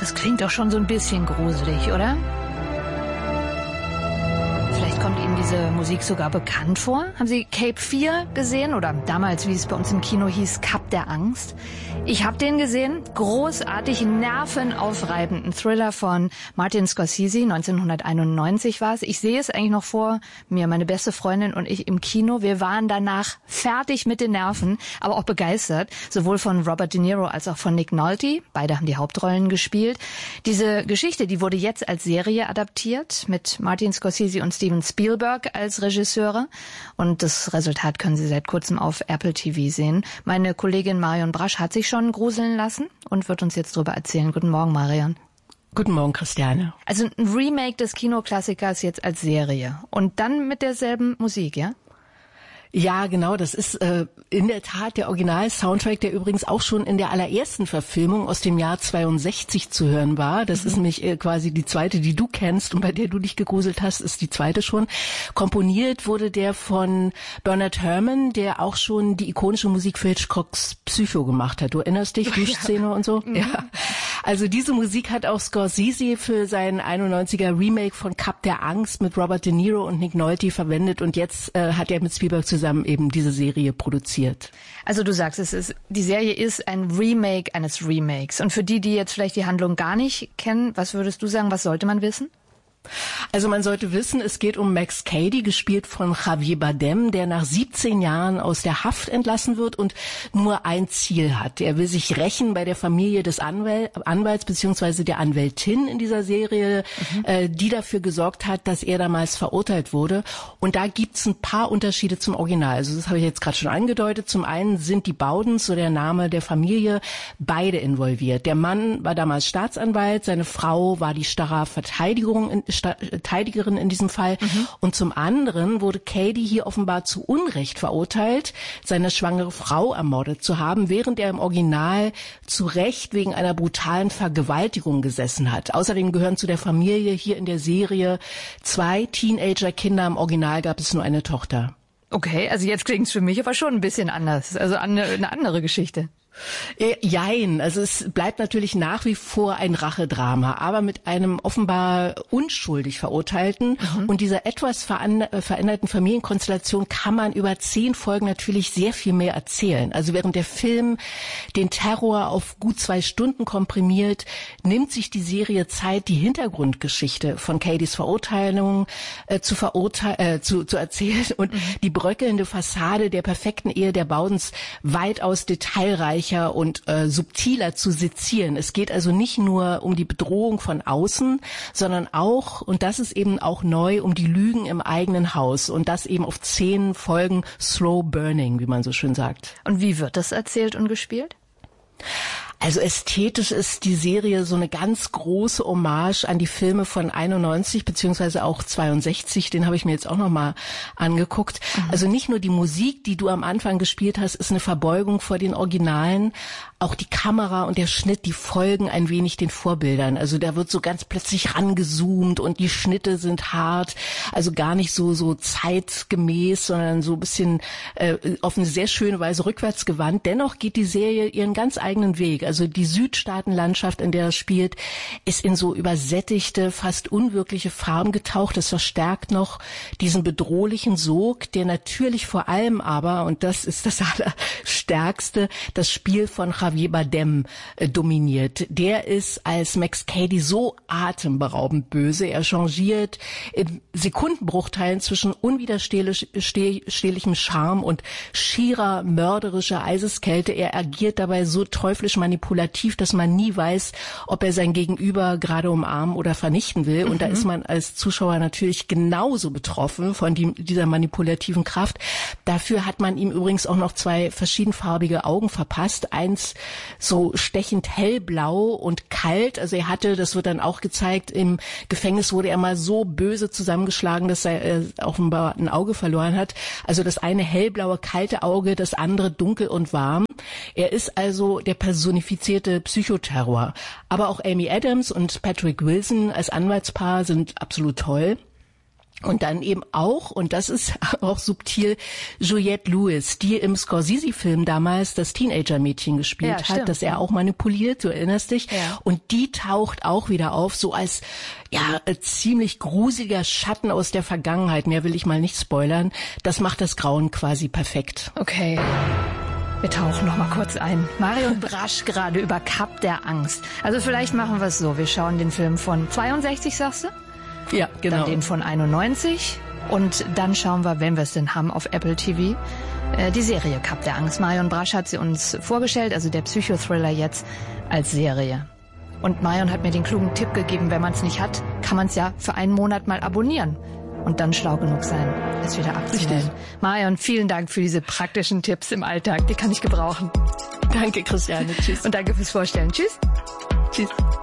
Das klingt doch schon so ein bisschen gruselig, oder? Vielleicht kommt Ihnen diese Musik sogar bekannt vor. Haben Sie Cape 4 gesehen? Oder damals, wie es bei uns im Kino hieß, Kap der Angst? Ich habe den gesehen. Großartig, nervenaufreibenden Thriller von Martin Scorsese. 1991 war es. Ich sehe es eigentlich noch vor mir, meine beste Freundin und ich im Kino. Wir waren danach fertig mit den Nerven, aber auch begeistert. Sowohl von Robert De Niro als auch von Nick Nolte. Beide haben die Hauptrollen gespielt. Diese Geschichte, die wurde jetzt als Serie adaptiert mit Martin Scorsese und Steven Spielberg als Regisseure. Und das Resultat können Sie seit kurzem auf Apple TV sehen. Meine Kollegin Marion Brasch hat sich schon gruseln lassen und wird uns jetzt darüber erzählen. Guten Morgen, Marion. Guten Morgen, Christiane. Also ein Remake des Kinoklassikers jetzt als Serie und dann mit derselben Musik, ja? Ja, genau, das ist in der Tat der Original-Soundtrack, der übrigens auch schon in der allerersten Verfilmung aus dem Jahr 62 zu hören war. Das ist nämlich quasi die zweite, die du kennst und bei der du dich gegruselt hast, ist die zweite schon. Komponiert wurde der von Bernard Herrmann, der auch schon die ikonische Musik für Hitchcocks Psycho gemacht hat. Du erinnerst dich, Duschszene und so? Ja. Also diese Musik hat auch Scorsese für sein 91er Remake von Kap der Angst mit Robert De Niro und Nick Nolte verwendet und jetzt hat er mit Spielberg zusammen eben diese Serie produziert. Also du sagst, die Serie ist ein Remake eines Remakes. Und für die jetzt vielleicht die Handlung gar nicht kennen, was würdest du sagen, was sollte man wissen? Also man sollte wissen, es geht um Max Cady, gespielt von Javier Bardem, der nach 17 Jahren aus der Haft entlassen wird und nur ein Ziel hat. Er will sich rächen bei der Familie des Anwalts bzw. der Anwältin in dieser Serie, die dafür gesorgt hat, dass er damals verurteilt wurde. Und da gibt's ein paar Unterschiede zum Original. Also das habe ich jetzt gerade schon angedeutet. Zum einen sind die Bowdens, so der Name der Familie, beide involviert. Der Mann war damals Staatsanwalt, seine Frau war die starre Verteidigerin in diesem Fall. Und zum anderen wurde Cady hier offenbar zu Unrecht verurteilt, seine schwangere Frau ermordet zu haben, während er im Original zu Recht wegen einer brutalen Vergewaltigung gesessen hat. Außerdem gehören zu der Familie hier in der Serie 2 Teenager-Kinder. Im Original gab es nur eine Tochter. Okay, also jetzt klingt's für mich aber schon ein bisschen anders. Also eine andere Geschichte. Jein, also es bleibt natürlich nach wie vor ein Rachedrama, aber mit einem offenbar unschuldig Verurteilten. Und dieser etwas veränderten Familienkonstellation kann man über 10 Folgen natürlich sehr viel mehr erzählen. Also während der Film den Terror auf gut 2 Stunden komprimiert, nimmt sich die Serie Zeit, die Hintergrundgeschichte von Cadys Verurteilung zu erzählen und die bröckelnde Fassade der perfekten Ehe der Bowdens weitaus detailreicher und subtiler zu sezieren. Es geht also nicht nur um die Bedrohung von außen, sondern auch, und das ist eben auch neu, um die Lügen im eigenen Haus. Und das eben auf 10 Folgen Slow Burning, wie man so schön sagt. Und wie wird das erzählt und gespielt? Also ästhetisch ist die Serie so eine ganz große Hommage an die Filme von 91 beziehungsweise auch 62, den habe ich mir jetzt auch nochmal angeguckt. Also nicht nur die Musik, die du am Anfang gespielt hast, ist eine Verbeugung vor den Originalen, auch die Kamera und der Schnitt, die folgen ein wenig den Vorbildern. Also da wird so ganz plötzlich rangezoomt und die Schnitte sind hart, also gar nicht so zeitgemäß, sondern so ein bisschen auf eine sehr schöne Weise rückwärts gewandt. Dennoch geht die Serie ihren ganz eigenen Weg. Also die Südstaatenlandschaft, in der es spielt, ist in so übersättigte, fast unwirkliche Farben getaucht. Das verstärkt noch diesen bedrohlichen Sog, der natürlich vor allem aber, und das ist das Allerstärkste, das Spiel von Javier Bardem dominiert. Der ist als Max Cady so atemberaubend böse. Er changiert in Sekundenbruchteilen zwischen unwiderstehlichem Charme und schierer, mörderischer Eiseskälte. Er agiert dabei so teuflisch manipulativ, dass man nie weiß, ob er sein Gegenüber gerade umarmen oder vernichten will. Und da ist man als Zuschauer natürlich genauso betroffen von dieser manipulativen Kraft. Dafür hat man ihm übrigens auch noch 2 verschiedenfarbige Augen verpasst. Eins so stechend hellblau und kalt. Also er hatte, das wird dann auch gezeigt, im Gefängnis wurde er mal so böse zusammengeschlagen, dass er offenbar ein Auge verloren hat. Also das eine hellblaue, kalte Auge, das andere dunkel und warm. Er ist also der personifizierte Psychoterror. Aber auch Amy Adams und Patrick Wilson als Anwaltspaar sind absolut toll. Und dann eben auch, und das ist auch subtil, Juliette Lewis, die im Scorsese-Film damals das Teenager-Mädchen gespielt hat, das er auch manipuliert, du erinnerst dich. Ja. Und die taucht auch wieder auf, so als ziemlich gruseliger Schatten aus der Vergangenheit. Mehr will ich mal nicht spoilern. Das macht das Grauen quasi perfekt. Okay. Wir tauchen noch mal kurz ein. Marion Brasch gerade über Kap der Angst. Also vielleicht machen wir es so. Wir schauen den Film von 62, sagst du? Ja, genau. Dann den von 91 und dann schauen wir, wenn wir es denn haben, auf Apple TV, die Serie Kap der Angst. Marion Brasch hat sie uns vorgestellt, also der Psychothriller jetzt als Serie. Und Marion hat mir den klugen Tipp gegeben, wenn man es nicht hat, kann man es ja für einen Monat mal abonnieren und dann schlau genug sein, es wieder abzustellen. Marion, vielen Dank für diese praktischen Tipps im Alltag, die kann ich gebrauchen. Danke, Christiane. Tschüss. Und danke fürs Vorstellen. Tschüss. Tschüss.